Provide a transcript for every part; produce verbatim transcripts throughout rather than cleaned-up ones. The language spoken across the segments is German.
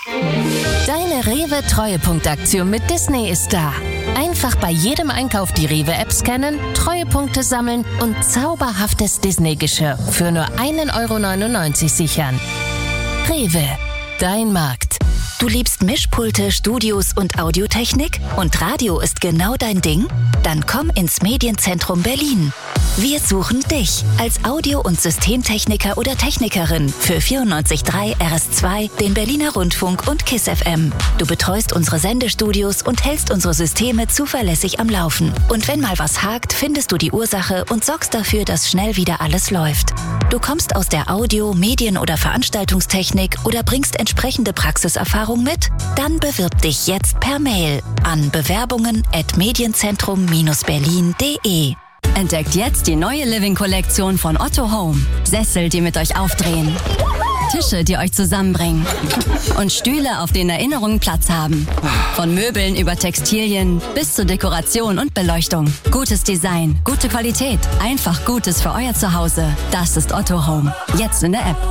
Deine Rewe-Treuepunktaktion mit Disney ist da. Einfach bei jedem Einkauf die Rewe-App scannen, Treuepunkte sammeln und zauberhaftes Disney-Geschirr für nur ein Euro neunundneunzig sichern. Rewe, dein Markt. Du liebst Mischpulte, Studios und Audiotechnik? Und Radio ist genau dein Ding? Dann komm ins Medienzentrum Berlin. Wir suchen dich als Audio- und Systemtechniker oder Technikerin für vierundneunzig Komma drei R S zwei, den Berliner Rundfunk und KISS F M. Du betreust unsere Sendestudios und hältst unsere Systeme zuverlässig am Laufen. Und wenn mal was hakt, findest du die Ursache und sorgst dafür, dass schnell wieder alles läuft. Du kommst aus der Audio-, Medien- oder Veranstaltungstechnik oder bringst entsprechende Praxiserfahrung mit? Dann bewirb dich jetzt per Mail an bewerbungen at medienzentrum berlin punkt de. Entdeckt jetzt die neue Living-Kollektion von Otto Home. Sessel, die mit euch aufdrehen. Tische, die euch zusammenbringen. Und Stühle, auf denen Erinnerungen Platz haben. Von Möbeln über Textilien bis zur Dekoration und Beleuchtung. Gutes Design, gute Qualität, einfach Gutes für euer Zuhause. Das ist Otto Home. Jetzt in der App.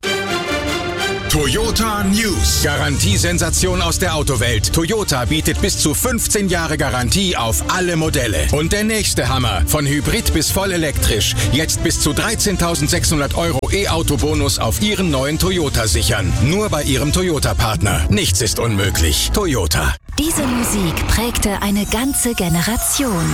Toyota News. Garantiesensation aus der Autowelt. Toyota bietet bis zu fünfzehn Jahre Garantie auf alle Modelle. Und der nächste Hammer. Von Hybrid bis voll elektrisch. Jetzt bis zu dreizehntausendsechshundert Euro E-Auto-Bonus auf Ihren neuen Toyota sichern. Nur bei Ihrem Toyota-Partner. Nichts ist unmöglich. Toyota. Diese Musik prägte eine ganze Generation.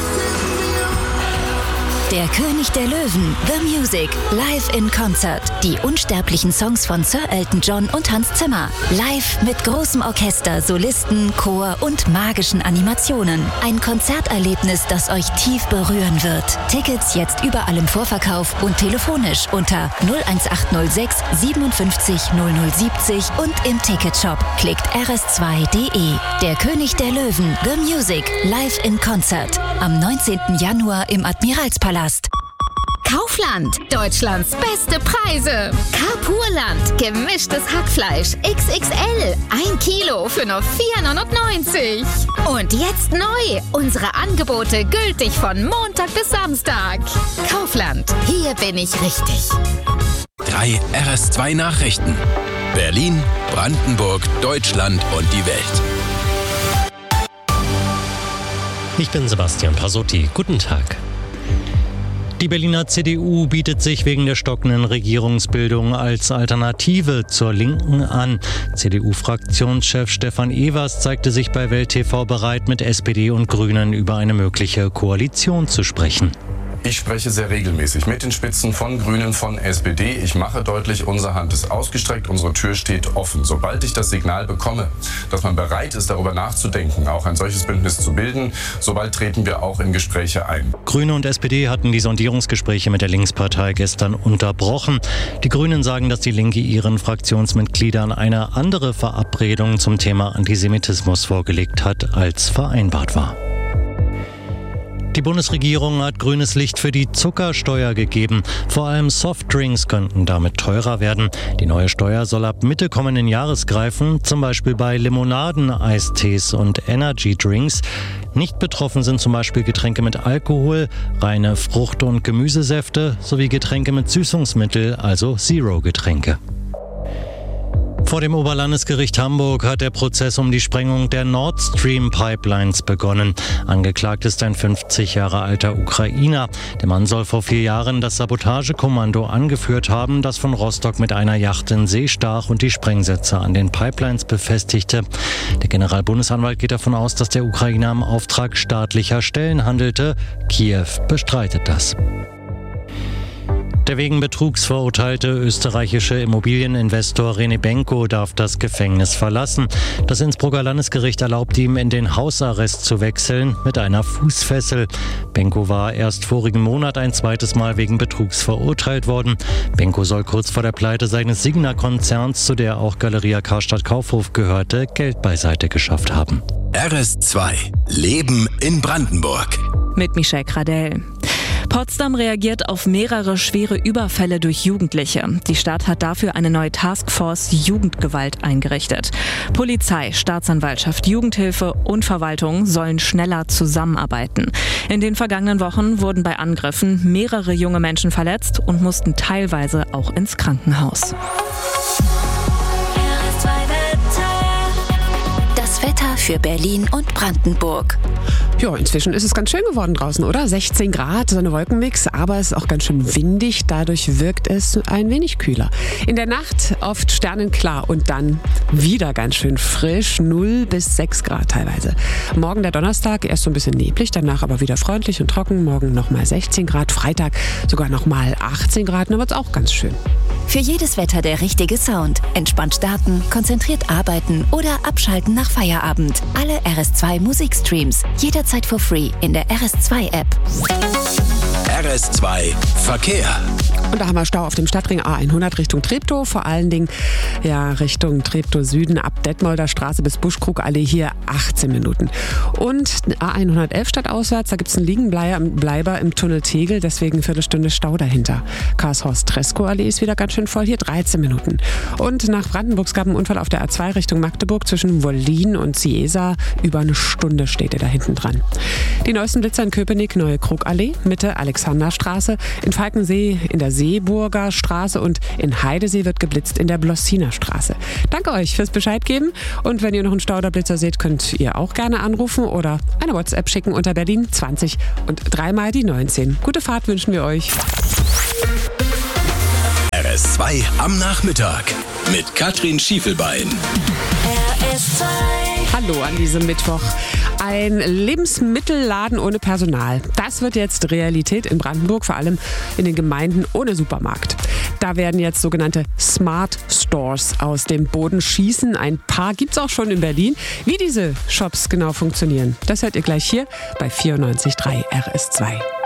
Der König der Löwen, The Music, live in Concert. Die unsterblichen Songs von Sir Elton John und Hans Zimmer. Live mit großem Orchester, Solisten, Chor und magischen Animationen. Ein Konzerterlebnis, das euch tief berühren wird. Tickets jetzt überall im Vorverkauf und telefonisch unter null eins acht null sechs siebenundfünfzig null null siebzig und im Ticketshop. Klickt r s zwei punkt de. Der König der Löwen, The Music, live in Concert. Am neunzehnten Januar im Admiralspalast. Kaufland, Deutschlands beste Preise. Carpurland, gemischtes Hackfleisch X X L, ein Kilo für nur vier neunundneunzig. Und jetzt neu, unsere Angebote gültig von Montag bis Samstag. Kaufland, hier bin ich richtig. Drei R S zwei Nachrichten. Berlin, Brandenburg, Deutschland und die Welt. Ich bin Sebastian Pasotti. Guten Tag. Die Berliner C D U bietet sich wegen der stockenden Regierungsbildung als Alternative zur Linken an. C D U-Fraktionschef Stefan Evers zeigte sich bei Welt T V bereit, mit S P D und Grünen über eine mögliche Koalition zu sprechen. Ich spreche sehr regelmäßig mit den Spitzen von Grünen, von S P D. Ich mache deutlich, unsere Hand ist ausgestreckt, unsere Tür steht offen. Sobald ich das Signal bekomme, dass man bereit ist, darüber nachzudenken, auch ein solches Bündnis zu bilden, sobald treten wir auch in Gespräche ein. Grüne und S P D hatten die Sondierungsgespräche mit der Linkspartei gestern unterbrochen. Die Grünen sagen, dass die Linke ihren Fraktionsmitgliedern eine andere Verabredung zum Thema Antisemitismus vorgelegt hat, als vereinbart war. Die Bundesregierung hat grünes Licht für die Zuckersteuer gegeben. Vor allem Softdrinks könnten damit teurer werden. Die neue Steuer soll ab Mitte kommenden Jahres greifen, zum Beispiel bei Limonaden, Eistees und Energydrinks. Nicht betroffen sind zum Beispiel Getränke mit Alkohol, reine Frucht- und Gemüsesäfte sowie Getränke mit Süßungsmittel, also Zero-Getränke. Vor dem Oberlandesgericht Hamburg hat der Prozess um die Sprengung der Nord Stream Pipelines begonnen. Angeklagt ist ein fünfzig Jahre alter Ukrainer. Der Mann soll vor vier Jahren das Sabotagekommando angeführt haben, das von Rostock mit einer Yacht in See stach und die Sprengsätze an den Pipelines befestigte. Der Generalbundesanwalt geht davon aus, dass der Ukrainer im Auftrag staatlicher Stellen handelte. Kiew bestreitet das. Der wegen Betrugs verurteilte österreichische Immobilieninvestor René Benko darf das Gefängnis verlassen. Das Innsbrucker Landesgericht erlaubt ihm, in den Hausarrest zu wechseln mit einer Fußfessel. Benko war erst vorigen Monat ein zweites Mal wegen Betrugs verurteilt worden. Benko soll kurz vor der Pleite seines Signa-Konzerns, zu der auch Galeria Karstadt Kaufhof gehörte, Geld beiseite geschafft haben. R S zwei. Leben in Brandenburg. Mit Michelle Gradell. Potsdam reagiert auf mehrere schwere Überfälle durch Jugendliche. Die Stadt hat dafür eine neue Taskforce Jugendgewalt eingerichtet. Polizei, Staatsanwaltschaft, Jugendhilfe und Verwaltung sollen schneller zusammenarbeiten. In den vergangenen Wochen wurden bei Angriffen mehrere junge Menschen verletzt und mussten teilweise auch ins Krankenhaus. R S zwei Wetter. Das Wetter für Berlin und Brandenburg. Ja, inzwischen ist es ganz schön geworden draußen, oder? sechzehn Grad, so eine Wolkenmix, aber es ist auch ganz schön windig. Dadurch wirkt es ein wenig kühler. In der Nacht oft sternenklar und dann wieder ganz schön frisch, null bis sechs Grad teilweise. Morgen der Donnerstag erst so ein bisschen neblig, danach aber wieder freundlich und trocken. Morgen nochmal sechzehn Grad, Freitag sogar nochmal achtzehn Grad, dann wird es auch ganz schön. Für jedes Wetter der richtige Sound. Entspannt starten, konzentriert arbeiten oder abschalten nach Feierabend. Alle R S zwei Musikstreams. Jederzeit for free in der R S zwei App. R S zwei Verkehr. Und da haben wir Stau auf dem Stadtring A hundert Richtung Treptow, vor allen Dingen ja, Richtung Treptow Süden ab Detmolder Straße bis Buschkrugallee hier achtzehn Minuten. Und A hundertelf stadtauswärts, da gibt es einen Liegenbleiber im Tunnel Tegel, deswegen Viertelstunde Stau dahinter. Karlshorst-Treskow-Allee ist wieder ganz schön voll, hier dreizehn Minuten. Und nach Brandenburg gab es einen Unfall auf der A zwei Richtung Magdeburg zwischen Wollin und Ciesa. Über eine Stunde steht ihr da hinten dran. Die neuesten Blitzer in Köpenick, Neue Krugallee, Mitte Alexanderstraße, in Falkensee in der Seeburger Straße und in Heidesee wird geblitzt in der Blossiner Straße. Danke euch fürs Bescheid geben und wenn ihr noch einen Stau oder Blitzer seht, könnt ihr auch gerne anrufen oder eine WhatsApp schicken unter Berlin zwanzig und dreimal die neunzehn. Gute Fahrt wünschen wir euch. R S zwei am Nachmittag mit Katrin Schiefelbein. R S zwei. Hallo an diesem Mittwoch. Ein Lebensmittelladen ohne Personal. Das wird jetzt Realität in Brandenburg, vor allem in den Gemeinden ohne Supermarkt. Da werden jetzt sogenannte Smart Stores aus dem Boden schießen. Ein paar gibt es auch schon in Berlin. Wie diese Shops genau funktionieren, das hört ihr gleich hier bei vierundneunzig Komma drei R S zwei.